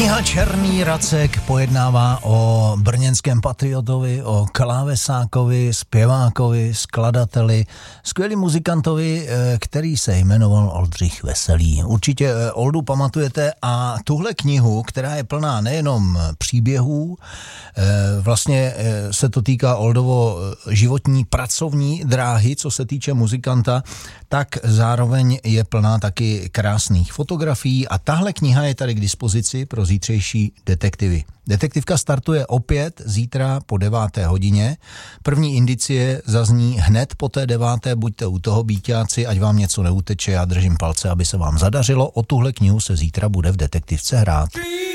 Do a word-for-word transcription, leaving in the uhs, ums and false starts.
Kniha Černý racek pojednává o brněnském patriotovi, o klávesákovi, zpěvákovi, skladateli, skvělý muzikantovi, který se jmenoval Oldřich Veselý. Určitě Oldu pamatujete a tuhle knihu, která je plná nejenom příběhů, vlastně se to týká Oldovo životní pracovní dráhy, co se týče muzikanta, tak zároveň je plná taky krásných fotografií a tahle kniha je tady k dispozici pro zítřejší detektivy. Detektivka startuje opět zítra po deváté hodině. První indicie zazní hned po té deváté, buďte u toho, bíťáci, ať vám něco neuteče, já držím palce, aby se vám zadařilo. O tuhle knihu se zítra bude v detektivce hrát.